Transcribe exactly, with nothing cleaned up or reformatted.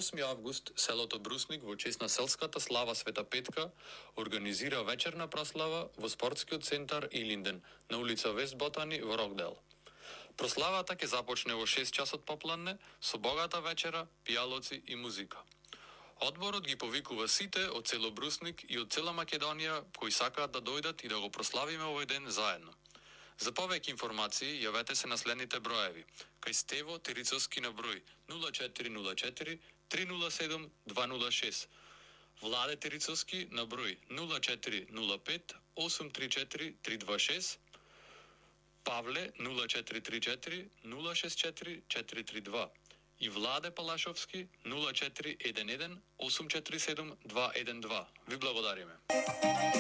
осми август селото Брусник во чест на селската слава Света Петка организира вечерна прослава во спортскиот центар Илинден на улица Вест Ботани во Рокдел. Прославата ќе започне во шест часот попладне со богата вечера, пијалоци и музика. Одборот ги повикува сите од цело Брусник и од цела Македонија кои сакаат да дојдат и да го прославиме овој ден заедно. За повеќе информации јавете се на следните броеви. Кај Стево Терицовски на број нула четири нула четири три нула седум два нула шест, Владе Терицовски на број нула четири нула пет осум три четири три два шест, Павле нула четири три четири нула шест четири четири три два и Владе Палашовски нула четири еден еден осум четири седум два еден два. Ви благодариме.